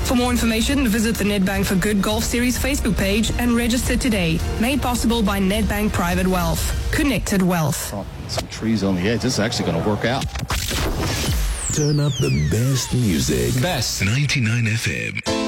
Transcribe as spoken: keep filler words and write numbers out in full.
For more information, visit the Nedbank for Good Golf Series Facebook page and register today. Made possible by Nedbank Private Wealth. Connected Wealth. Oh, some trees on the edge. This is actually going to work out. Turn up the best music. Best ninety-nine F M.